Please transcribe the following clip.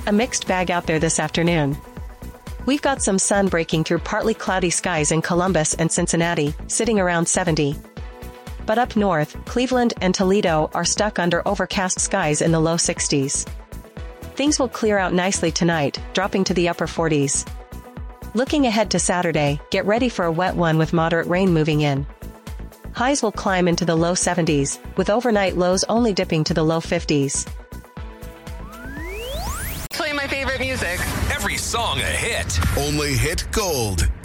A mixed bag out there this afternoon. We've got some sun breaking through partly cloudy skies in Columbus and Cincinnati, sitting around 70. But up north, Cleveland and Toledo are stuck under overcast skies in the low 60s. Things will clear out nicely tonight, dropping to the upper 40s. Looking ahead to Saturday, get ready for a wet one with moderate rain moving in. Highs will climb into the low 70s, with overnight lows only dipping to the low 50s. Play my favorite music. Every song a hit. Only hit gold.